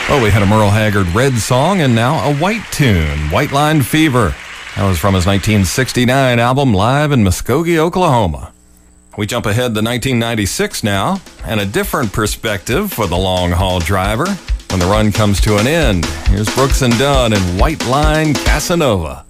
Well, we had a Merle Haggard Red song and now a White tune, White Line Fever. That was from his 1969 album, Live in Muskogee, Oklahoma. We jump ahead to 1996 now, and a different perspective for the long-haul driver when the run comes to an end. Here's Brooks and Dunn and White Line Casanova.